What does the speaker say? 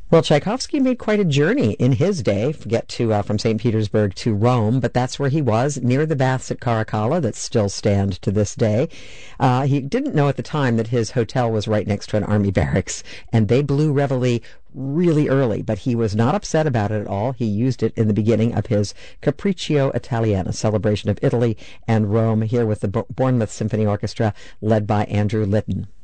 Well, Tchaikovsky made quite a journey in his day to get to from St. Petersburg to Rome, but that's where he was, near the baths at Caracalla that still stand to this day. He didn't know at the time that his hotel was right next to an army barracks, and they blew Reveille really early, but he was not upset about it at all. He used it in the beginning of his Capriccio Italiano, a celebration of Italy and Rome, here with the Bournemouth Symphony Orchestra, led by Andrew Litton.